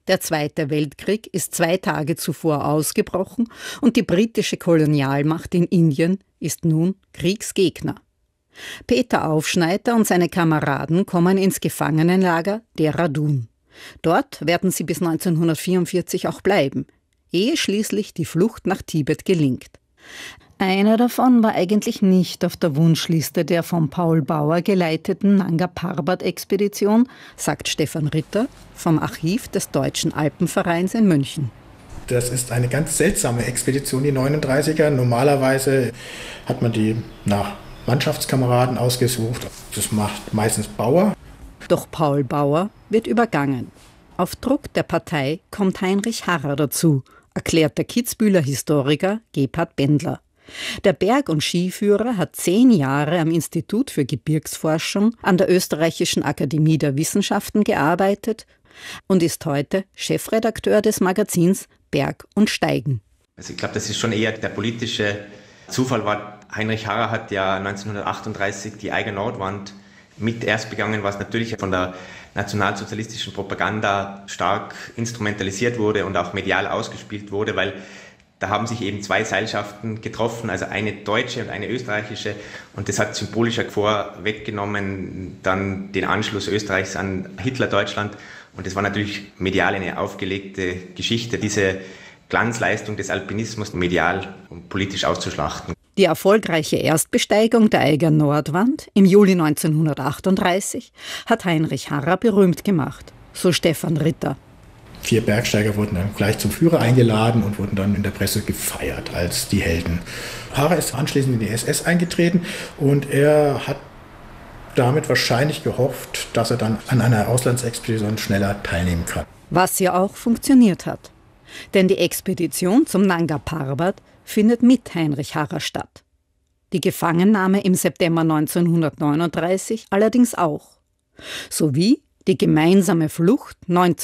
Der Zweite Weltkrieg ist 2 Tage zuvor ausgebrochen und die britische Kolonialmacht in Indien ist nun Kriegsgegner. Peter Aufschneider und seine Kameraden kommen ins Gefangenenlager Dehradun. Dort werden sie bis 1944 auch bleiben, ehe schließlich die Flucht nach Tibet gelingt. Einer davon war eigentlich nicht auf der Wunschliste der von Paul Bauer geleiteten Nanga Parbat-Expedition, sagt Stefan Ritter vom Archiv des Deutschen Alpenvereins in München. Das ist eine ganz seltsame Expedition, die 39er. Normalerweise hat man die nach Mannschaftskameraden ausgesucht. Das macht meistens Bauer. Doch Paul Bauer wird übergangen. Auf Druck der Partei kommt Heinrich Harrer dazu, erklärt der Kitzbüheler Historiker Gebhard Bendler. Der Berg- und Skiführer hat 10 Jahre am Institut für Gebirgsforschung an der Österreichischen Akademie der Wissenschaften gearbeitet und ist heute Chefredakteur des Magazins Berg und Steigen. Also ich glaube, das ist schon eher der politische Zufall war. Heinrich Harrer hat ja 1938 die Eiger Nordwand mit erst begangen, was natürlich von der nationalsozialistischen Propaganda stark instrumentalisiert wurde und auch medial ausgespielt wurde, weil da haben sich eben 2 Seilschaften getroffen, also eine deutsche und eine österreichische, und das hat symbolischer vorweggenommen dann den Anschluss Österreichs an Hitler-Deutschland, und das war natürlich medial eine aufgelegte Geschichte, diese Glanzleistung des Alpinismus medial und politisch auszuschlachten. Die erfolgreiche Erstbesteigung der Eiger Nordwand im Juli 1938 hat Heinrich Harrer berühmt gemacht, so Stefan Ritter. 4 Bergsteiger wurden dann gleich zum Führer eingeladen und wurden dann in der Presse gefeiert als die Helden. Harrer ist anschließend in die SS eingetreten und er hat damit wahrscheinlich gehofft, dass er dann an einer Auslandsexpedition schneller teilnehmen kann. Was ja auch funktioniert hat. Denn die Expedition zum Nanga Parbat findet mit Heinrich Harrer statt. Die Gefangennahme im September 1939 allerdings auch. Sowie die gemeinsame Flucht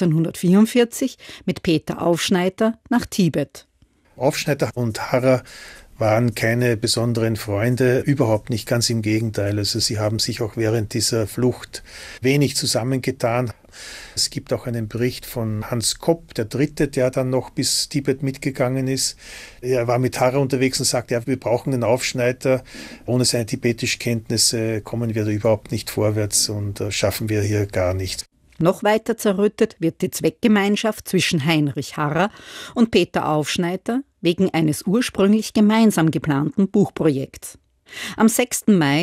1944 mit Peter Aufschneider nach Tibet. Aufschneider und Harrer waren keine besonderen Freunde, überhaupt nicht, ganz im Gegenteil. Also sie haben sich auch während dieser Flucht wenig zusammengetan. Es gibt auch einen Bericht von Hans Kopp, der Dritte, der dann noch bis Tibet mitgegangen ist. Er war mit Harrer unterwegs und sagte, ja, wir brauchen einen Aufschneider. Ohne seine tibetische Kenntnisse kommen wir da überhaupt nicht vorwärts und schaffen wir hier gar nichts. Noch weiter zerrüttet wird die Zweckgemeinschaft zwischen Heinrich Harrer und Peter Aufschneider wegen eines ursprünglich gemeinsam geplanten Buchprojekts. Am 6. Mai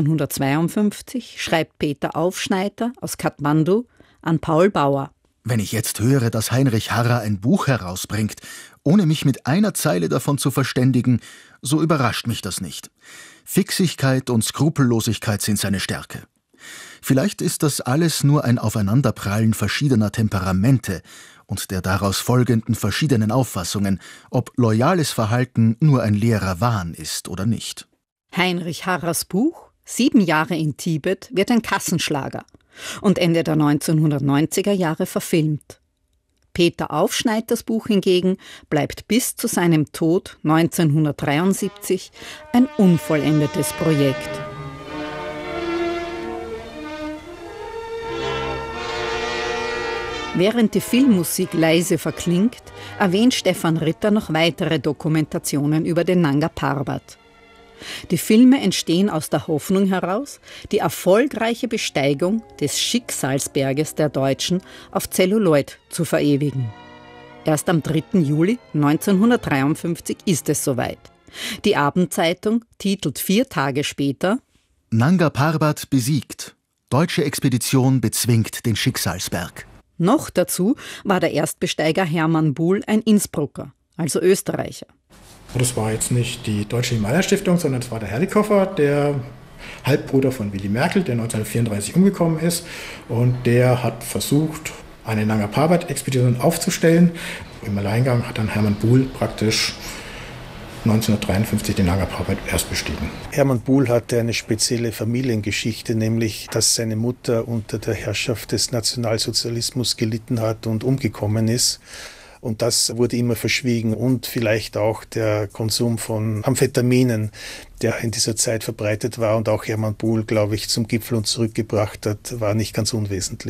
1952 schreibt Peter Aufschneider aus Kathmandu an Paul Bauer. Wenn ich jetzt höre, dass Heinrich Harrer ein Buch herausbringt, ohne mich mit einer Zeile davon zu verständigen, so überrascht mich das nicht. Fixigkeit und Skrupellosigkeit sind seine Stärke. Vielleicht ist das alles nur ein Aufeinanderprallen verschiedener Temperamente und der daraus folgenden verschiedenen Auffassungen, ob loyales Verhalten nur ein leerer Wahn ist oder nicht. Heinrich Harrers Buch 7 Jahre in Tibet wird ein Kassenschlager und Ende der 1990er Jahre verfilmt. Peter Aufschneiders Buch hingegen bleibt bis zu seinem Tod 1973 ein unvollendetes Projekt. Während die Filmmusik leise verklingt, erwähnt Stefan Ritter noch weitere Dokumentationen über den Nanga Parbat. Die Filme entstehen aus der Hoffnung heraus, die erfolgreiche Besteigung des Schicksalsberges der Deutschen auf Zelluloid zu verewigen. Erst am 3. Juli 1953 ist es soweit. Die Abendzeitung titelt 4 Tage später: Nanga Parbat besiegt. Deutsche Expedition bezwingt den Schicksalsberg. Noch dazu war der Erstbesteiger Hermann Buhl ein Innsbrucker, also Österreicher. Das war jetzt nicht die Deutsche Himalaya-Stiftung, sondern es war der Herlikofer, der Halbbruder von Willy Merkel, der 1934 umgekommen ist. Und der hat versucht, eine Nanga Parbat-Expedition aufzustellen. Im Alleingang hat dann Hermann Buhl praktisch 1953 den Nanga Parbat erst bestiegen. Hermann Buhl hatte eine spezielle Familiengeschichte, nämlich, dass seine Mutter unter der Herrschaft des Nationalsozialismus gelitten hat und umgekommen ist. Und das wurde immer verschwiegen und vielleicht auch der Konsum von Amphetaminen, der in dieser Zeit verbreitet war und auch Hermann Buhl, glaube ich, zum Gipfel und zurückgebracht hat, war nicht ganz unwesentlich.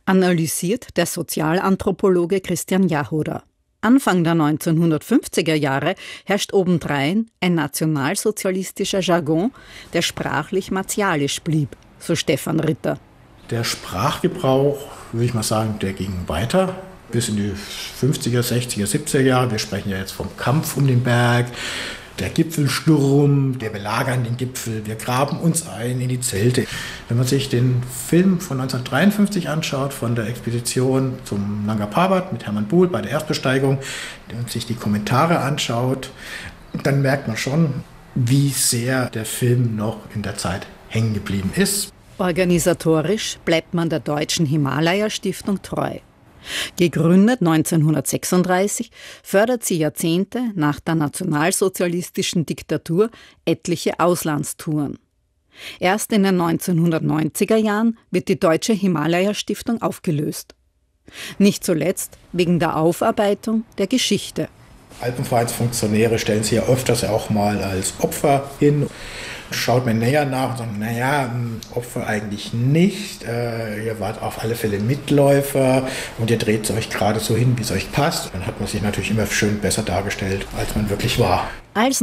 analysiert der Sozialanthropologe Christian Jahoda. Anfang der 1950er Jahre herrscht obendrein ein nationalsozialistischer Jargon, der sprachlich martialisch blieb, so Stefan Ritter. Der Sprachgebrauch, würde ich mal sagen, der ging weiter bis in die 50er, 60er, 70er Jahre. Wir sprechen ja jetzt vom Kampf um den Berg, der Gipfelsturm, der belagern den Gipfel, wir graben uns ein in die Zelte. Wenn man sich den Film von 1953 anschaut, von der Expedition zum Nanga Parbat mit Hermann Buhl bei der Erstbesteigung, und sich die Kommentare anschaut, dann merkt man schon, wie sehr der Film noch in der Zeit hängen geblieben ist. Organisatorisch bleibt man der Deutschen Himalaya-Stiftung treu. Gegründet 1936, fördert sie Jahrzehnte nach der nationalsozialistischen Diktatur etliche Auslandstouren. Erst in den 1990er Jahren wird die Deutsche Himalaya-Stiftung aufgelöst. Nicht zuletzt wegen der Aufarbeitung der Geschichte. Alpenvereinsfunktionäre stellen sich ja öfters auch mal als Opfer hin. Schaut mir näher nach und sagt, naja, Opfer eigentlich nicht. Ihr wart auf alle Fälle Mitläufer und ihr dreht euch gerade so hin, wie es euch passt. Dann hat man sich natürlich immer schön besser dargestellt, als man wirklich war. Als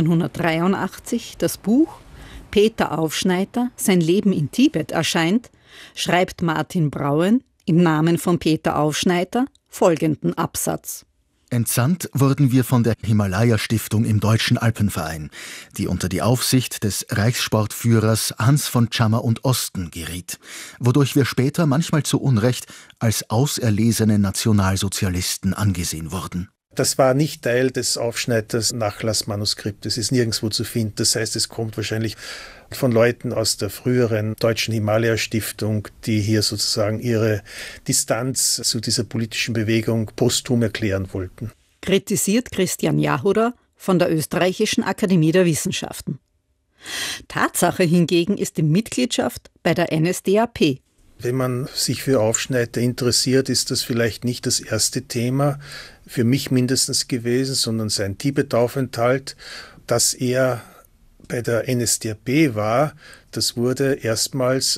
1983 das Buch Peter Aufschneider, sein Leben in Tibet erscheint, schreibt Martin Brauen im Namen von Peter Aufschneider folgenden Absatz. Entsandt wurden wir von der Himalaya-Stiftung im Deutschen Alpenverein, die unter die Aufsicht des Reichssportführers Hans von Tschammer und Osten geriet, wodurch wir später manchmal zu Unrecht als auserlesene Nationalsozialisten angesehen wurden. Das war nicht Teil des Aufschneiders Nachlassmanuskriptes, ist nirgendwo zu finden. Das heißt, es kommt wahrscheinlich von Leuten aus der früheren Deutschen Himalaya-Stiftung, die hier sozusagen ihre Distanz zu dieser politischen Bewegung posthum erklären wollten. Kritisiert Christian Jahoda von der Österreichischen Akademie der Wissenschaften. Tatsache hingegen ist die Mitgliedschaft bei der NSDAP. Wenn man sich für Aufschneider interessiert, ist das vielleicht nicht das erste Thema, für mich mindestens gewesen, sondern sein Tibet-Aufenthalt, dass er bei der NSDAP war. Das wurde erstmals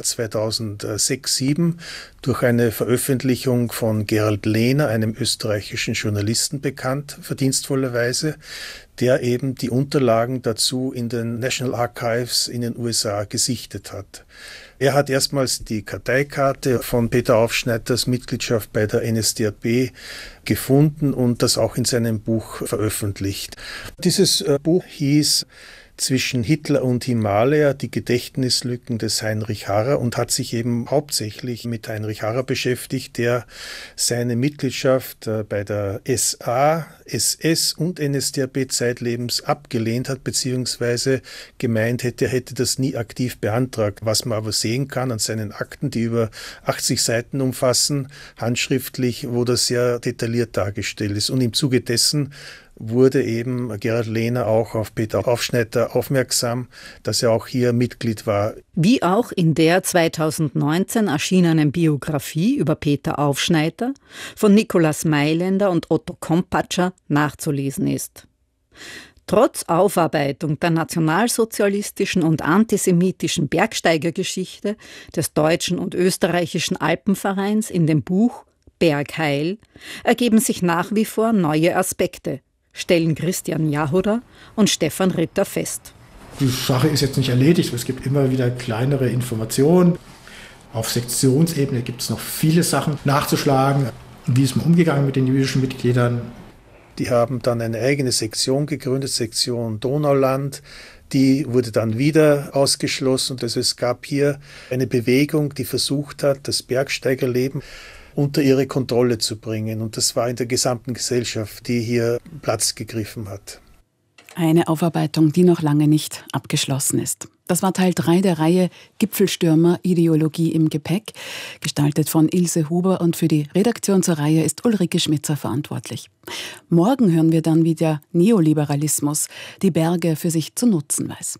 2006/07 durch eine Veröffentlichung von Gerald Lehner, einem österreichischen Journalisten, bekannt, verdienstvollerweise, der eben die Unterlagen dazu in den National Archives in den USA gesichtet hat. Er hat erstmals die Karteikarte von Peter Aufschneiders Mitgliedschaft bei der NSDAP gefunden und das auch in seinem Buch veröffentlicht. Dieses Buch hieß Zwischen Hitler und Himalaya, die Gedächtnislücken des Heinrich Harrer, und hat sich eben hauptsächlich mit Heinrich Harrer beschäftigt, der seine Mitgliedschaft bei der SA, SS und NSDAP zeitlebens abgelehnt hat, beziehungsweise gemeint hätte, er hätte das nie aktiv beantragt. Was man aber sehen kann an seinen Akten, die über 80 Seiten umfassen, handschriftlich, wo das sehr detailliert dargestellt ist. Und im Zuge dessen wurde eben Gerald Lehner auch auf Peter Aufschneider aufmerksam, dass er auch hier Mitglied war. Wie auch in der 2019 erschienenen Biografie über Peter Aufschneider von Nikolaus Mailänder und Otto Kompatscher nachzulesen ist. Trotz Aufarbeitung der nationalsozialistischen und antisemitischen Bergsteigergeschichte des Deutschen und Österreichischen Alpenvereins in dem Buch Bergheil ergeben sich nach wie vor neue Aspekte, stellen Christian Jahoda und Stefan Ritter fest. Die Sache ist jetzt nicht erledigt, es gibt immer wieder kleinere Informationen. Auf Sektionsebene gibt es noch viele Sachen nachzuschlagen. Wie ist man umgegangen mit den jüdischen Mitgliedern? Die haben dann eine eigene Sektion gegründet, Sektion Donauland. Die wurde dann wieder ausgeschlossen. Also es gab hier eine Bewegung, die versucht hat, das Bergsteigerleben unter ihre Kontrolle zu bringen. Und das war in der gesamten Gesellschaft, die hier Platz gegriffen hat. Eine Aufarbeitung, die noch lange nicht abgeschlossen ist. Das war Teil 3 der Reihe Gipfelstürmer, Ideologie im Gepäck, gestaltet von Ilse Huber, und für die Redaktion zur Reihe ist Ulrike Schmitzer verantwortlich. Morgen hören wir dann, wie der Neoliberalismus die Berge für sich zu nutzen weiß.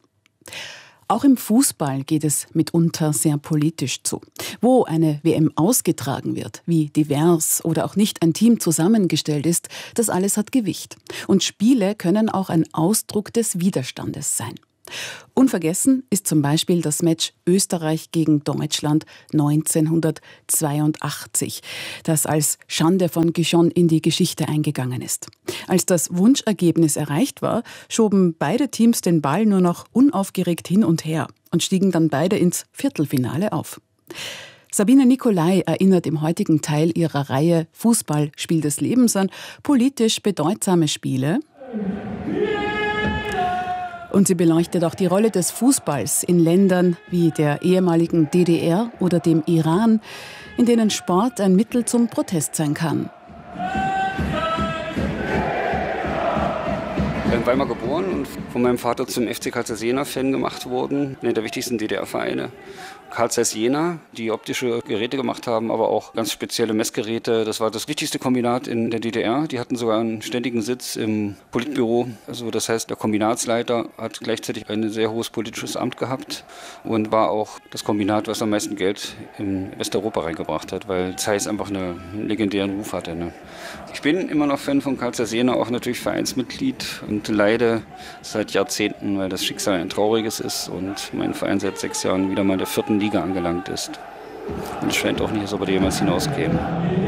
Auch im Fußball geht es mitunter sehr politisch zu. Wo eine WM ausgetragen wird, wie divers oder auch nicht ein Team zusammengestellt ist, das alles hat Gewicht. Und Spiele können auch ein Ausdruck des Widerstandes sein. Unvergessen ist zum Beispiel das Match Österreich gegen Deutschland 1982, das als Schande von Gijon in die Geschichte eingegangen ist. Als das Wunschergebnis erreicht war, schoben beide Teams den Ball nur noch unaufgeregt hin und her und stiegen dann beide ins Viertelfinale auf. Sabine Nicolai erinnert im heutigen Teil ihrer Reihe Fußball, Spiel des Lebens an politisch bedeutsame Spiele. Und sie beleuchtet auch die Rolle des Fußballs in Ländern wie der ehemaligen DDR oder dem Iran, in denen Sport ein Mittel zum Protest sein kann. Ich bin in Weimar geboren und von meinem Vater zum FC Carl Zeiss Jena-Fan gemacht worden, einer der wichtigsten DDR-Vereine. Carl Zeiss Jena, die optische Geräte gemacht haben, aber auch ganz spezielle Messgeräte. Das war das wichtigste Kombinat in der DDR. Die hatten sogar einen ständigen Sitz im Politbüro. Also das heißt, der Kombinatsleiter hat gleichzeitig ein sehr hohes politisches Amt gehabt und war auch das Kombinat, was am meisten Geld in Westeuropa reingebracht hat, weil Zeiss einfach einen legendären Ruf hatte. Ne? Ich bin immer noch Fan von Carl Zeiss Jena, auch natürlich Vereinsmitglied und leide seit Jahrzehnten, weil das Schicksal ein trauriges ist und mein Verein seit 6 Jahren wieder mal in der 4. Liga angelangt ist. Und es scheint auch nicht, als ob er jemals hinauskäme.